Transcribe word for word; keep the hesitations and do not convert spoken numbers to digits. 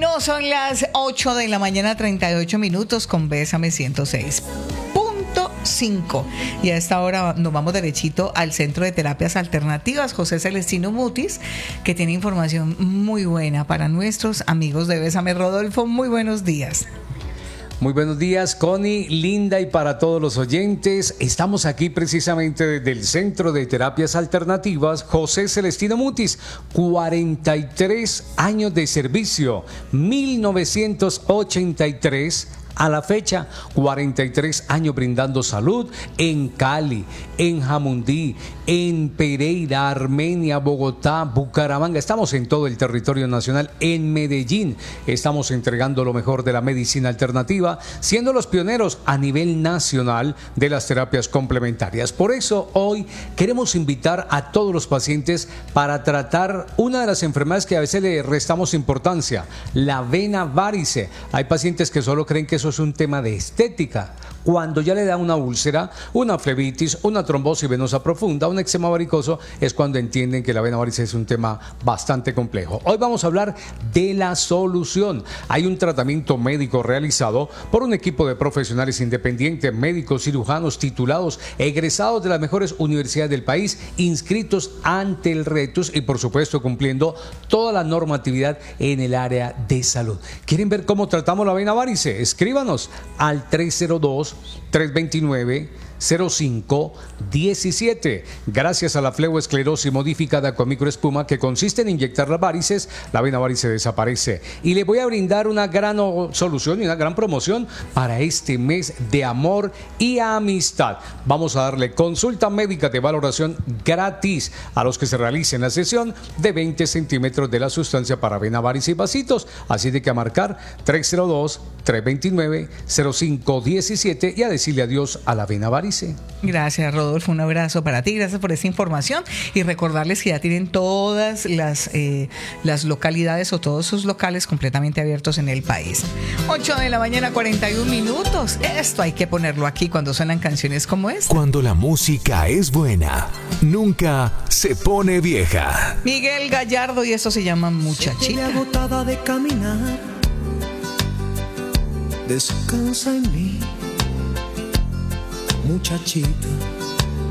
Bueno, son las ocho de la mañana, treinta y ocho minutos con Bésame ciento seis punto cinco. Y a esta hora nos vamos derechito al Centro de Terapias Alternativas José Celestino Mutis, que tiene información muy buena para nuestros amigos de Bésame. Rodolfo, muy buenos días. Muy buenos días, Connie, Linda, y para todos los oyentes. Estamos aquí precisamente desde el Centro de Terapias Alternativas José Celestino Mutis. cuarenta y tres años de servicio, mil novecientos ochenta y tres a la fecha, cuarenta y tres años brindando salud en Cali, en Jamundí, en Pereira, Armenia, Bogotá, Bucaramanga. Estamos en todo el territorio nacional. En Medellín estamos entregando lo mejor de la medicina alternativa, siendo los pioneros a nivel nacional de las terapias complementarias. Por eso hoy queremos invitar a todos los pacientes para tratar una de las enfermedades que a veces le restamos importancia, la vena varice. Hay pacientes que solo creen que eso es un tema de estética, cuando ya le da una úlcera, una flebitis, una trombosis venosa profunda, un eczema varicoso, es cuando entienden que la vena varice es un tema bastante complejo. Hoy vamos a hablar de la solución. Hay un tratamiento médico realizado por un equipo de profesionales independientes, médicos, cirujanos titulados, egresados de las mejores universidades del país, inscritos ante el RETUS y por supuesto cumpliendo toda la normatividad en el área de salud. ¿Quieren ver cómo tratamos la vena varice? Escríbanos al tres cero dos, tres dos nueve, cero cinco uno siete. Gracias a la fleoesclerosis modificada con microespuma, que consiste en inyectar las varices, la vena varice desaparece. Y le voy a brindar una gran solución y una gran promoción para este mes de amor y amistad. Vamos a darle consulta médica de valoración gratis a los que se realicen la sesión de veinte centímetros de la sustancia para vena varice y vasitos. Así de que a marcar tres cero dos, tres dos nueve, cero cinco uno siete y a decirle adiós a la vena varice. Gracias, Rodolfo, un abrazo para ti, gracias por esa información y recordarles que ya tienen todas las, eh, las localidades o todos sus locales completamente abiertos en el país. ocho de la mañana, cuarenta y un minutos. Esto hay que ponerlo aquí cuando suenan canciones como esta. Cuando la música es buena, nunca se pone vieja. Miguel Gallardo, y esto se llama Muchachita. Agotada de caminar, descansa en mí, muchachita.